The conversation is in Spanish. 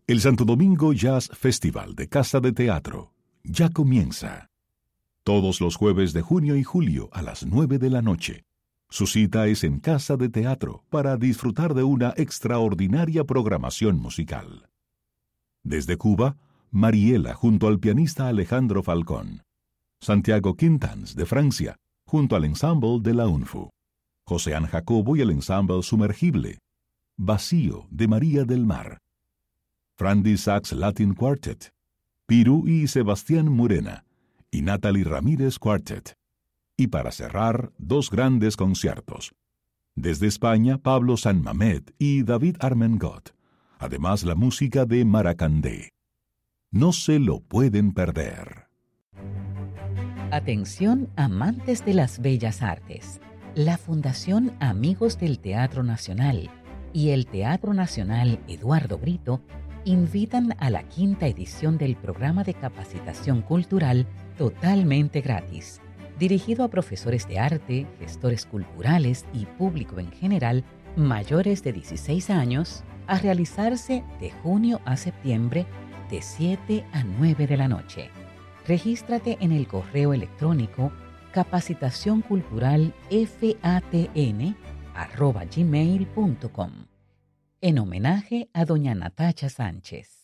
El Santo Domingo Jazz Festival de Casa de Teatro ya comienza. Todos los jueves de junio y julio a las 9 de la noche. Su cita es en Casa de Teatro para disfrutar de una extraordinaria programación musical. Desde Cuba, Mariela junto al pianista Alejandro Falcón. Santiago Quintans de Francia junto al ensemble de la UNFU. José An Jacobo y el ensemble Sumergible. Vacío de María del Mar. Frandy Sax Latin Quartet. Pirú y Sebastián Murena. Y Natalie Ramírez Quartet. Y para cerrar, dos grandes conciertos. Desde España, Pablo Sanmamet y David Armengot. Además, la música de Maracandé. No se lo pueden perder. Atención, amantes de las bellas artes. La Fundación Amigos del Teatro Nacional y el Teatro Nacional Eduardo Brito invitan a la 5ª edición del programa de capacitación cultural totalmente gratis, dirigido a profesores de arte, gestores culturales y público en general mayores de 16 años, a realizarse de junio a septiembre de 7 a 9 de la noche. Regístrate en el correo electrónico capacitacionculturalfatn@gmail.com en homenaje a doña Natacha Sánchez.